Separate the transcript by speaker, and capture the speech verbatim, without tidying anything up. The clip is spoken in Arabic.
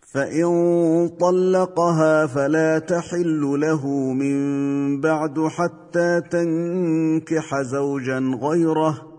Speaker 1: فان طلقها فلا تحل له من بعد حتى تنكح زوجا غيره